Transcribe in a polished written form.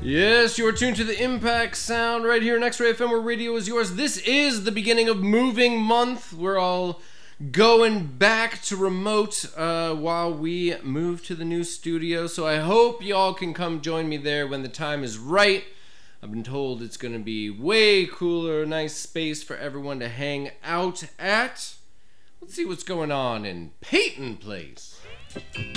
Yes, you are tuned to the Impact Sound right here on X-Ray FM, where radio is yours. This is the beginning of moving month. We're all going back to remote while we move to the new studio. So I hope y'all can come join me there when the time is right. I've been told it's going to be way cooler, nice space for everyone to hang out at. Let's see what's going on in Peyton Place.